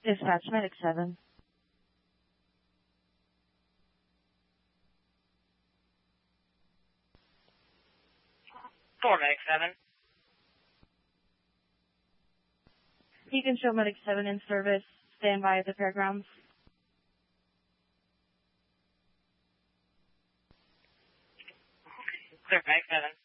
Dispatch Medic 7. Medic 7. Beacon Show Medic 7 in service. Stand by at the fairgrounds. Clear, Medic 7.